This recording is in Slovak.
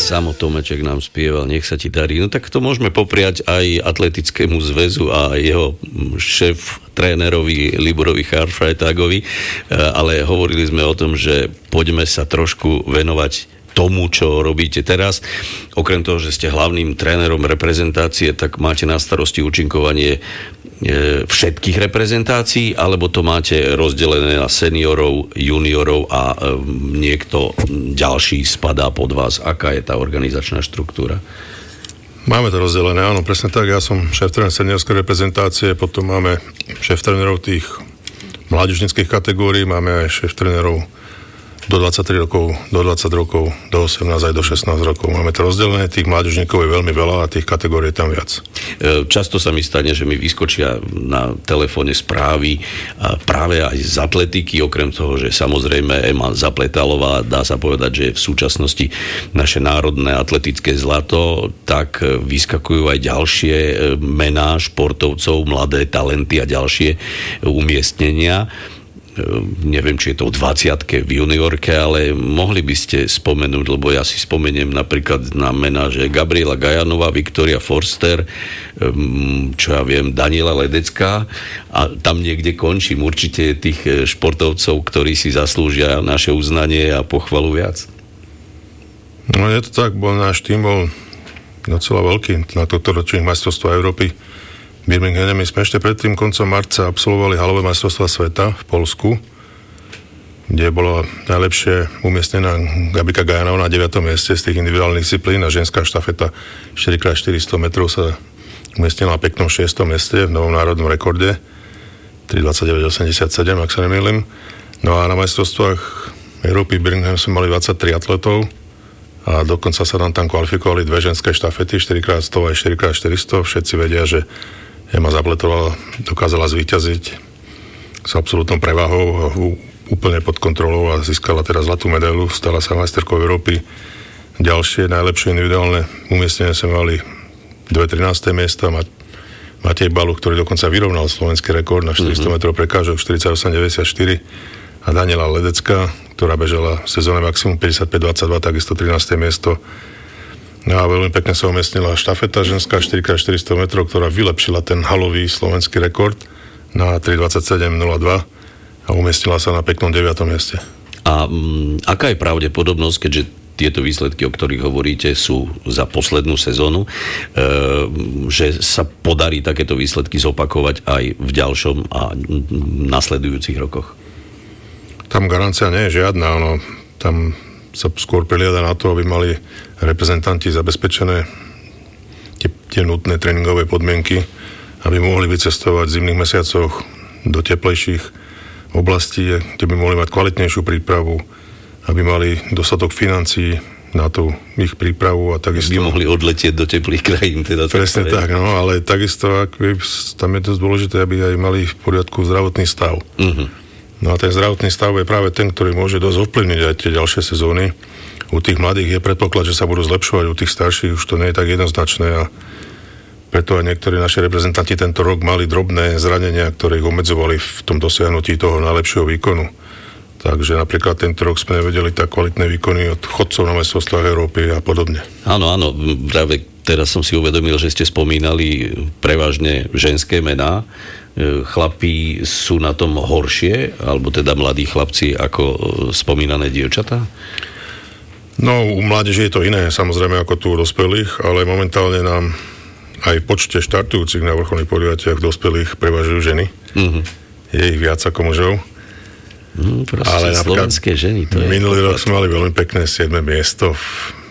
Samo Tomeček nám spieval, nech sa ti darí. No tak to môžeme popriať aj Atletickému zväzu a jeho šéf trénerovi Liborovi Charfreitagovi, ale hovorili sme o tom, že poďme sa trošku venovať tomu, čo robíte teraz. Okrem toho, že ste hlavným trénerom reprezentácie, tak máte na starosti účinkovanie všetkých reprezentácií, alebo to máte rozdelené na seniorov, juniorov a niekto ďalší spadá pod vás? Aká je tá organizačná štruktúra? Máme to rozdelené, áno, presne tak. Ja som šéf-tréner seniorskej reprezentácie, potom máme šéf-trénerov tých mládežníckych kategórií, máme aj šéf-trénerov do 23 rokov, do 20 rokov, do 18 aj do 16 rokov. Máme to rozdelené, tých mládežníkov je veľmi veľa a tých kategórií je tam viac. Často sa mi stane, že mi vyskočia na telefóne správy práve aj z atletiky, okrem toho, že samozrejme Ema Zapletalová, dá sa povedať, že je v súčasnosti naše národné atletické zlato, tak vyskakujú aj ďalšie mená športovcov, mladé talenty a ďalšie umiestnenia. Neviem, či je to v 20-ke, v juniorke, ale mohli by ste spomenúť, lebo ja si spomeniem napríklad na mená, že Gabriela Gajanová, Viktória Forster, čo ja viem, Daniela Ledecká a tam niekde končím. Určite tých športovcov, ktorí si zaslúžia naše uznanie a pochvalu viac. No je to tak, náš tým bol docela veľký na toto ročných majstrovstvá Európy. V Birminghame my sme ešte pred tým koncom marca absolvovali halové majstrovstvá sveta v Poľsku, kde bola najlepšie umiestnená Gabika Gajanová na 9. mieste z tých individuálnych disciplín a ženská štafeta 4x400 metrov sa umiestnila na peknom 6. mieste v novom národnom rekorde 3:29:87, ak sa nemýlim. No a na majstrovstvách Európy v Birminghame sme mali 23 atletov a dokonca sa nám tam kvalifikovali dve ženské štafety 4x100 a 4x400. Všetci vedia, že Ema Zapletová dokázala zvíťaziť s absolútnou prevahou, úplne pod kontrolou a získala teraz zlatú medailu, stala sa majsterkou Európy. Ďalšie najlepšie individuálne umiestnenie sme mali 2:13. miesta, Matej Balu, ktorý dokonca vyrovnal slovenský rekord na 400 metrov prekážok 48,94 a Daniela Ledecká, ktorá bežala v sezóne maximum 55,22, takisto 13. miesto. No a veľmi pekne sa umiestnila štafeta ženská 4x400 metrov, ktorá vylepšila ten halový slovenský rekord na 3:27:02 a umiestnila sa na peknom 9. mieste. A aká je pravdepodobnosť, keďže tieto výsledky, o ktorých hovoríte, sú za poslednú sezónu, že sa podarí takéto výsledky zopakovať aj v ďalšom a nasledujúcich rokoch? Tam garancia nie je žiadna, tam sa skôr prihliada na to, aby mali reprezentanti zabezpečené tie nutné tréningové podmienky, aby mohli vycestovať v zimných mesiacoch do teplejších oblastí, kde by mohli mať kvalitnejšiu prípravu, aby mali dostatok financií na tú ich prípravu a takisto... By mohli odletieť do teplých krajín. Teda presne tak, ale takisto tam je dosť dôležité, aby aj mali v poriadku zdravotný stav. No a ten zdravotný stav je práve ten, ktorý môže dosť ovplyvniť aj tie ďalšie sezóny. U tých mladých je predpoklad, že sa budú zlepšovať, u tých starších už to nie je tak jednoznačné a preto aj niektorí naši reprezentanti tento rok mali drobné zranenia, ktoré ich obmedzovali v tom dosiahnutí toho najlepšieho výkonu. Takže napríklad tento rok sme nevedeli tak kvalitné výkony od chodcov na majstrovstvách Európy a podobne. Áno, práve teraz som si uvedomil, že ste spomínali prevažne ženské mená. Chlapí sú na tom horšie, alebo teda mladí chlapci ako spomínané dievčatá? No, u mládeže je to iné, samozrejme, ako tu u dospelých, ale momentálne nám aj v počte štartujúcich na vrcholných podujatiach dospelých prevažujú ženy. Je ich viac ako mužov. Ale slovenské ženy, to je... Minulý rok sme mali veľmi pekné 7. miesto v